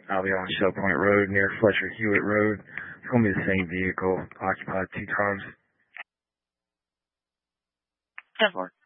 I'll be on Shell Point Road near Fletcher Hewitt Road. It's going to be the same vehicle, occupied 2 times. 10-4.